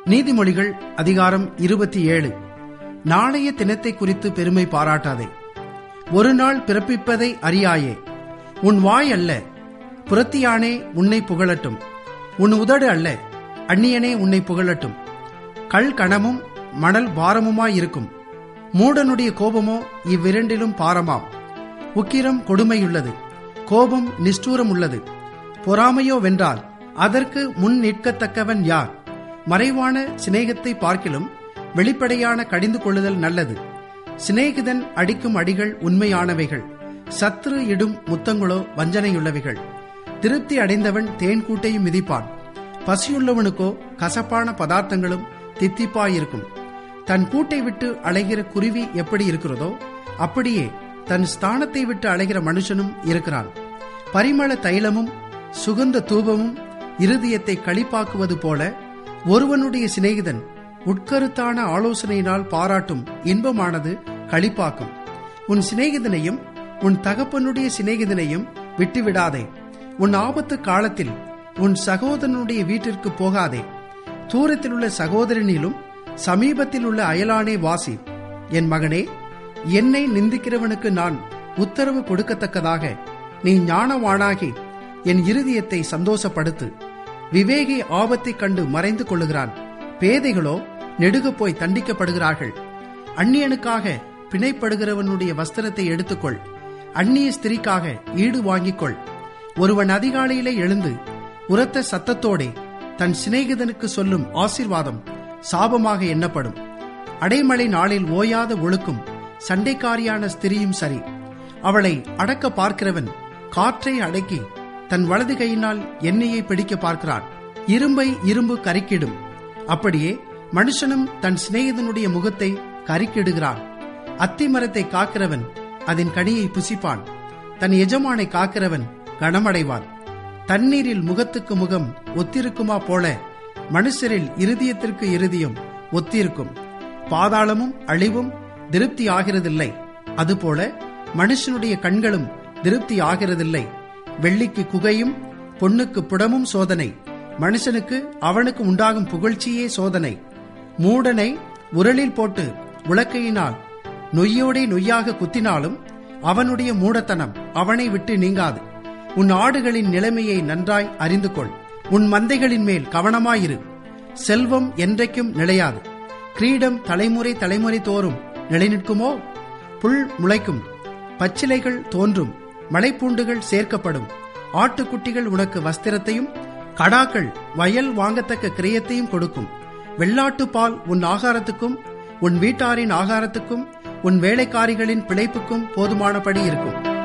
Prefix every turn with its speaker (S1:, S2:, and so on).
S1: நீதிமொழிகள் அதிகாரம் 27. நாளைய தினத்தை குறித்து பெருமை பாராட்டாதே. ஒரு நாள் பிறப்பிப்பதை அறியாயே. உன் வாய் அல்ல, புறத்தியானே உன்னை புகழட்டும். உன் உதடு அல்ல, அந்நியனே உன்னை புகழட்டும். கல் கணமும் மணல் பாரமுமாயிருக்கும். மூடனுடைய கோபமோ இவ்விரண்டிலும் பாரமாம். உக்கிரம் கொடுமையுள்ளது, கோபம் நிஷ்டூரம் உள்ளது. பொறாமையோ வென்றால் அதற்கு முன் நிற்கத்தக்கவன் யார்? மறைவான சிநேகத்தை பார்க்கிலும் வெளிப்படையான கடிந்து கொள்ளுதல் நல்லது. சிநேகிதன் அடிக்கும் அடிகள் உண்மையானவைகள், சத்ரு இடும் முத்தங்களோ வஞ்சனையுள்ளவைகள். திருப்தி அடைந்தவன் தேன் கூட்டையும் மிதிப்பான். பசியுள்ளவனுக்கோ கசப்பான பதார்த்தங்களும் தித்திப்பாயிருக்கும். தன் கூட்டை விட்டு அலைகிற குருவி எப்படி இருக்கிறதோ அப்படியே தன் ஸ்தானத்தை விட்டு அலைகிற மனுஷனும் இருக்கிறான். பரிமள தைலமும் சுகந்த தூபமும் இருதயத்தை களிப்பாக்குவது போல ஒருவனுடைய சிநேகிதன் உட்கருத்தான ஆலோசனையினால் பாராட்டும் இன்பமானது களிப்பாக்கும். உன் சிநேகிதனையும் உன் தகப்பனுடைய சிநேகிதனையும் விட்டுவிடாதே. உன் ஆபத்து காலத்தில் உன் சகோதரனுடைய வீட்டிற்கு போகாதே. தூரத்தில் உள்ள சகோதரனிலும் சமீபத்தில் உள்ள அயலானே வாசி. என் மகனே, என்னை நிந்திக்கிறவனுக்கு நான் உத்தரவு கொடுக்கத்தக்கதாக நீ ஞானவானாகி என் இருதயத்தை சந்தோஷப்படுத்து. விவேகி ஆபத்தை கண்டு மறைந்து கொள்ளுகிறான். பேதைகளோ நெடுக போய் தண்டிக்கப்படுகிறார்கள். அந்நியனுக்காக பிணைப்படுகிறவனுடைய வஸ்திரத்தை எடுத்துக்கொள். அந்நிய ஸ்திரீக்காக ஈடு வாங்கிக்கொள். ஒருவன் அதிகாலையிலே எழுந்து உரத்த சத்தத்தோடே தன் சிநேகிதனுக்கு சொல்லும் ஆசீர்வாதம் சாபமாக எண்ணப்படும். அடைமழை நாளில் ஓயாத ஒழுக்கும் சண்டைக்காரியான ஸ்திரியும் சரி. அவளை அடக்க பார்க்கிறவன் காற்றை அடக்கி தன் வலது கையினால் எண்ணெயை பிடிக்க பார்க்கிறான். இரும்பை இரும்பு கரிக்கிடும். அப்படியே மனுஷனும் தன் சிநேகிதனுடைய முகத்தை கரிக்கிடுகிறான். அத்தி மரத்தை காக்கிறவன் அதன் கனியை புசிப்பான். தன் எஜமானை காக்கிறவன் கனமடைவான். தண்ணீரில் முகத்துக்கு முகம் ஒத்திருக்குமா போல மனுஷரில் இருதயத்திற்கு இருதயம் ஒத்திருக்கும். பாதாளமும் அழிவும் திருப்தி ஆகிறதில்லை, அதுபோல மனுஷனுடைய கண்களும் திருப்தி ஆகிறதில்லை. வெள்ளிக்கு குகையும் பொன்னுக்கு புடமும் சோதனை, மனுஷனுக்கு அவனுக்கு உண்டாகும் புகழ்ச்சியே சோதனை. மூடனை உரலில் போட்டு உலக்கையினால் நொய்யோடே நொய்யாக குத்தினாலும் அவனுடைய மூடத்தனம் அவனை விட்டு நீங்காது. உன் ஆடுகளின் நிலைமையை நன்றாய் அறிந்து கொள். உன் மந்தைகளின் மேல் கவனமாயிரு. செல்வம் என்றைக்கும் நிலையாது. கிரீடம் தலைமுறை தலைமுறை தோறும் நிலைநிற்குமோ? புல் முளைக்கும், பச்சிலைகள் தோன்றும், மலைப்பூண்டுகள் சேர்க்கப்படும். ஆட்டுக்குட்டிகள் உனக்கு வஸ்திரத்தையும் கடாக்கள் வயல் வாங்கத்தக்க கிரயத்தையும் கொடுக்கும். வெள்ளாட்டு பால் உன் ஆகாரத்துக்கும் உன் வீட்டாரின் ஆகாரத்துக்கும் உன் வேலைக்காரிகளின் பிழைப்புக்கும் போதுமானபடி இருக்கும்.